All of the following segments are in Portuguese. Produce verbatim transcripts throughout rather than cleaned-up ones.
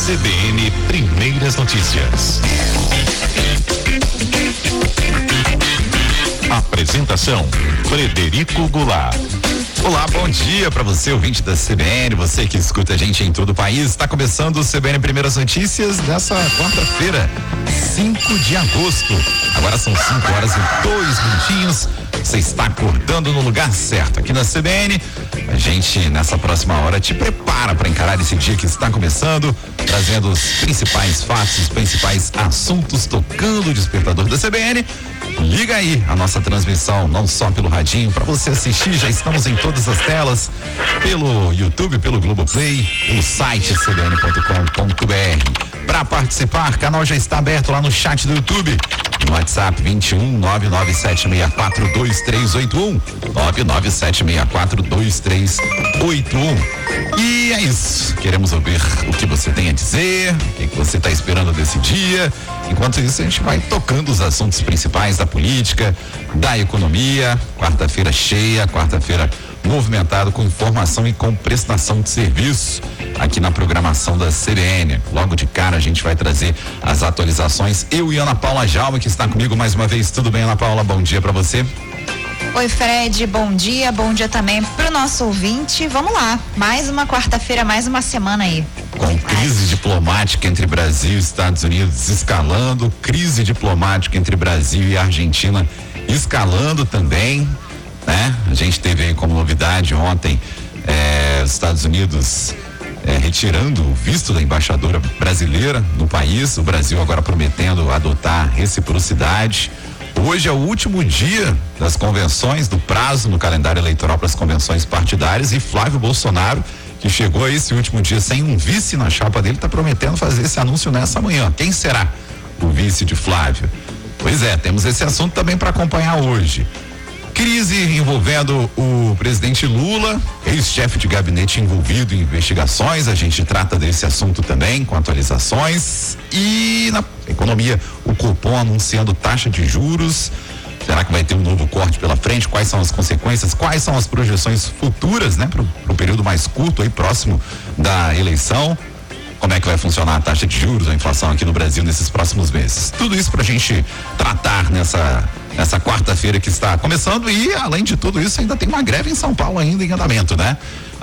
C B N Primeiras Notícias. Apresentação: Frederico Goulart. Olá, bom dia para você, ouvinte da C B N, você que escuta a gente em todo o país. Está começando o C B N Primeiras Notícias nessa quarta-feira, cinco de agosto. Agora são cinco horas e dois minutinhos. Você está acordando no lugar certo. Aqui na C B N, a gente nessa próxima hora te prepara para encarar esse dia que está começando, trazendo os principais fatos, os principais assuntos, tocando o despertador da C B N. Liga aí a nossa transmissão, não só pelo radinho, para você assistir. Já estamos em todas as telas, pelo YouTube, pelo Globoplay, pelo site c b n ponto com ponto b r. Para participar, o canal já está aberto lá no chat do YouTube. No WhatsApp vinte e um, nove nove sete seis quatro, dois três oito um, nove nove sete seis quatro, dois três oito um. E é isso, queremos ouvir o que você tem a dizer, o que, que você está esperando desse dia. Enquanto isso, a gente vai tocando os assuntos principais da política, da economia. Quarta-feira cheia, quarta-feira movimentado com informação e com prestação de serviço aqui na programação da C B N. Logo de cara a gente vai trazer as atualizações. Eu e Ana Paula Jalma, que está comigo mais uma vez. Tudo bem, Ana Paula? Bom dia para você. Oi, Fred, bom dia, bom dia também pro nosso ouvinte. Vamos lá, mais uma quarta-feira, mais uma semana aí. Com crise diplomática entre Brasil e Estados Unidos escalando, crise diplomática entre Brasil e Argentina escalando também, né? A gente teve aí como novidade ontem eh, os Estados Unidos eh, retirando o visto da embaixadora brasileira no país, o Brasil agora prometendo adotar reciprocidade. Hoje é o último dia das convenções, do prazo no calendário eleitoral para as convenções partidárias, e Flávio Bolsonaro, que chegou a esse último dia sem um vice na chapa dele, está prometendo fazer esse anúncio nessa manhã. Quem será o vice de Flávio? Pois é, temos esse assunto também para acompanhar hoje. Crise envolvendo o presidente Lula, ex-chefe de gabinete envolvido em investigações. A gente trata desse assunto também, com atualizações. E na economia, o Copom anunciando taxa de juros. Será que vai ter um novo corte pela frente? Quais são as consequências? Quais são as projeções futuras, né? Para o período mais curto aí, próximo da eleição. Como é que vai funcionar a taxa de juros, a inflação aqui no Brasil nesses próximos meses? Tudo isso pra gente tratar nessa, nessa quarta-feira que está começando. E além de tudo isso, ainda tem uma greve em São Paulo ainda em andamento, né?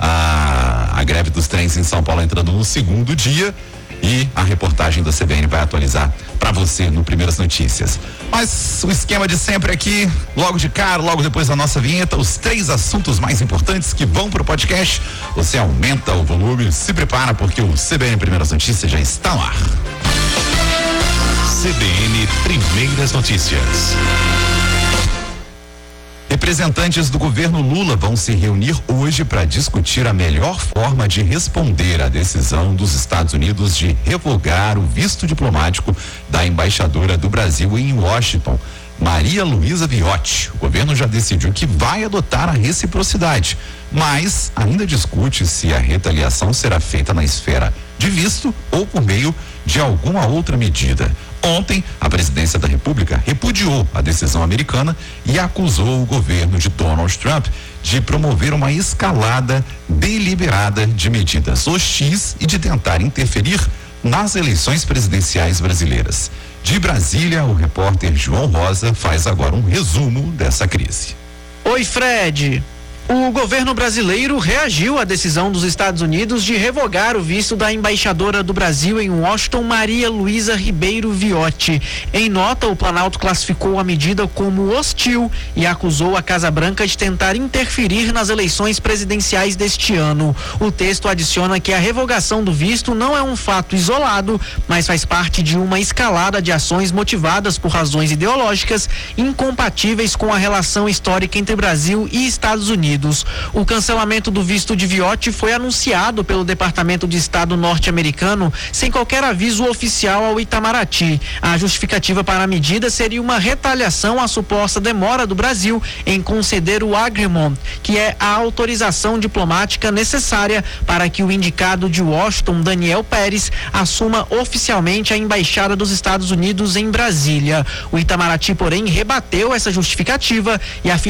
A, a greve dos trens em São Paulo entrando no segundo dia. E a reportagem da C B N vai atualizar para você no Primeiras Notícias. Mas o esquema de sempre aqui, logo de cara, logo depois da nossa vinheta, os três assuntos mais importantes que vão pro podcast. Você aumenta o volume, se prepara porque o C B N Primeiras Notícias já está no ar. C B N Primeiras Notícias. Representantes do governo Lula vão se reunir hoje para discutir a melhor forma de responder à decisão dos Estados Unidos de revogar o visto diplomático da embaixadora do Brasil em Washington, Maria Luísa Viotti. O governo já decidiu que vai adotar a reciprocidade, mas ainda discute se a retaliação será feita na esfera de visto ou por meio de alguma outra medida. Ontem, a presidência da República repudiou a decisão americana e acusou o governo de Donald Trump de promover uma escalada deliberada de medidas hostis e de tentar interferir nas eleições presidenciais brasileiras. De Brasília, o repórter João Rosa faz agora um resumo dessa crise. Oi, Fred. O governo brasileiro reagiu à decisão dos Estados Unidos de revogar o visto da embaixadora do Brasil em Washington, Maria Luísa Ribeiro Viotti. Em nota, o Planalto classificou a medida como hostil e acusou a Casa Branca de tentar interferir nas eleições presidenciais deste ano. O texto adiciona que a revogação do visto não é um fato isolado, mas faz parte de uma escalada de ações motivadas por razões ideológicas incompatíveis com a relação histórica entre Brasil e Estados Unidos. O cancelamento do visto de Viotti foi anunciado pelo Departamento de Estado norte-americano sem qualquer aviso oficial ao Itamaraty. A justificativa para a medida seria uma retaliação à suposta demora do Brasil em conceder o agreement, que é a autorização diplomática necessária para que o indicado de Washington, Daniel Pérez, assuma oficialmente a embaixada dos Estados Unidos em Brasília. O Itamaraty, porém, rebateu essa justificativa e afirmou